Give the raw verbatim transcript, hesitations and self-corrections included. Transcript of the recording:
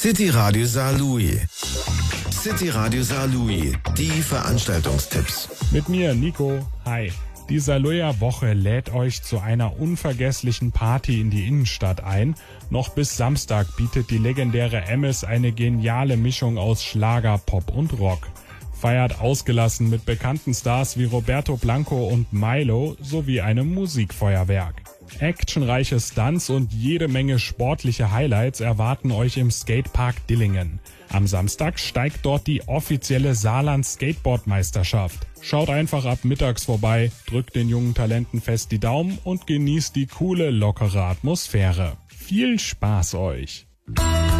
City Radio Saarlouis. City Radio Saarlouis, die Veranstaltungstipps. Mit mir, Nico. Hi. Die Saarlouier Woche lädt euch zu einer unvergesslichen Party in die Innenstadt ein. Noch bis Samstag bietet die legendäre Emmes eine geniale Mischung aus Schlager, Pop und Rock. Feiert ausgelassen mit bekannten Stars wie Roberto Blanco und Milo sowie einem Musikfeuerwerk. Actionreiche Stunts und jede Menge sportliche Highlights erwarten euch im Skatepark Dillingen. Am Samstag steigt dort die offizielle Saarland-Skateboard-Meisterschaft. Schaut einfach ab mittags vorbei, drückt den jungen Talenten fest die Daumen und genießt die coole, lockere Atmosphäre. Viel Spaß euch!